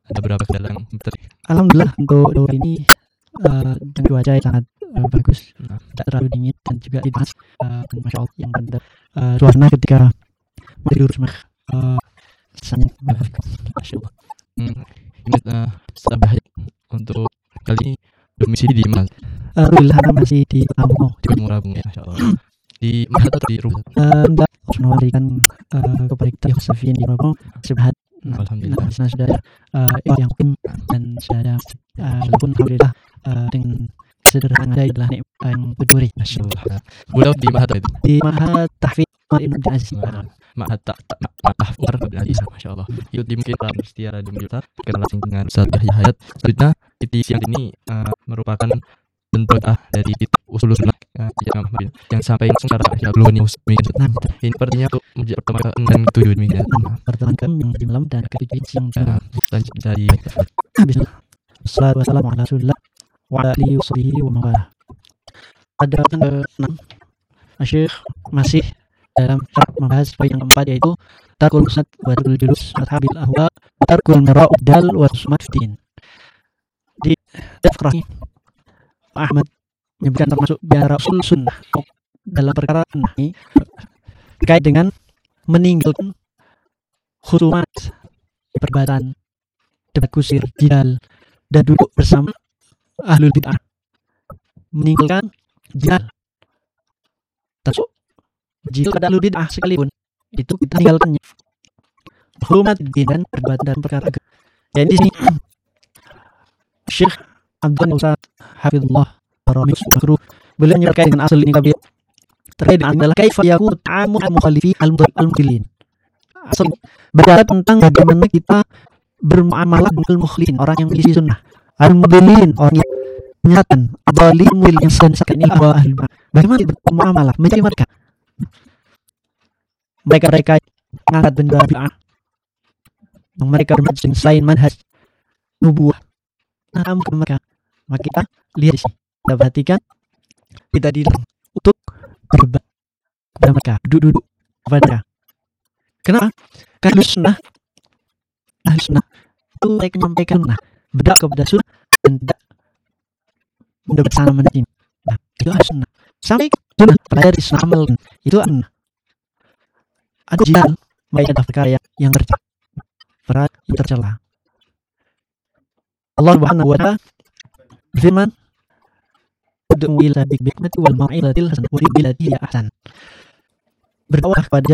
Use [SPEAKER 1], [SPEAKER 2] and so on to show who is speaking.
[SPEAKER 1] Ada berapa kendala yang
[SPEAKER 2] Alhamdulillah untuk daurah ini dengan cuaca yang sangat bagus, tidak terlalu dingin dan juga tidak panas. Dan Masya Allah yang benar suasana ketika tidur sangat bagus. Masya Allah.
[SPEAKER 1] Ini bahaya untuk kali ini domisili di mana?
[SPEAKER 2] Alhamdulillah masih di Lampung.
[SPEAKER 1] Di Murabung ya, Masya Allah. Di mana atau di rumah?
[SPEAKER 2] Enggak, harus memberikan kepada kita yang Safin di Lampung sehat.
[SPEAKER 1] Alhamdulillah.
[SPEAKER 2] Nah, sudah yang hukum dan sudah walaupun alhamdulillah dengan sederhana adalah nikmat yang berduri.
[SPEAKER 1] Masya Allah. Bulan di Mahat itu?
[SPEAKER 2] Di Mahat Tahfiz Ibnu Aziz.
[SPEAKER 1] Mahat Tahfir Ibnu Aziz. Masya Allah. Yuk mungkin para setia Radio Militar kenal dengan Ustaz Yahya Hayat. Selanjutnya di siang ini merupakan bentuk dari kitab Ushul Sunnah yang sampai secara belum ini sepertinya untuk pertemuan ke-6 dan ke-7 demikian.
[SPEAKER 2] Pertemuan ke-6 yang di malam dan ke-7 siang.
[SPEAKER 1] Lanjut dari
[SPEAKER 2] Bismillah. Wassalatu wassalamu ala Rasulillah wa ala alihi washabihi wa man walah. Pada ke-6 Syekh masih dalam syarah membahas poin yang keempat, yaitu tarkul musnad wa tarkul julus madhabil ahwa wa tarkul mira'ud dal wa rusmat fitin. Di Fiqh Ahmad menyebutkan termasuk biara usul sunnah dalam perkara ini terkait dengan meninggalkan khusumat, perdebatan, debat kusir, jidal, dan duduk bersama ahlul bid'ah. Meninggalkan jidal, termasuk jidal pada ahlul bid'ah sekalipun, itu kita tinggalkannya. Khusumat dan perdebatan dalam perkara agama. Ya, di sini Syekh Abdul Ustaz Hafizullah Ramis Makruh beliau terkait dengan asal ini kabir terkait dengan adalah kaifa yakunu ta'amul mukhalifi al-mudillin. Asal berbicara tentang bagaimana kita bermuamalah dengan mukhlifin, orang yang mengisi sunnah, al-mudillin, orang yang menyatakan dhalimul yang sesat ini bahwa ahli bagaimana kita bermuamalah mencari mereka mengangkat benda bid'ah, mereka bermajlis selain manhaj nubuwah. Nah, mereka maka kita lihat di sini, kita perhatikan, kita dilarang untuk berdebat kepada mereka, duduk kepada mereka. Kenapa? Karena ahli sunnah itu mereka menyampaikan bedak kepada sunnah dan tidak mendebat sana mendebat. Nah, itu ahli sunnah. Sampai sunnah pelajari sunnah amalkan itu sunnah. Ada jihad, baik ada perkara yang tercela. Allah Subhanahu wa ta'ala berfirman, "Ud'u ila hikmati wal mau'izatil hasanah wa bil lati hiya ahsan." Berdakwah kepada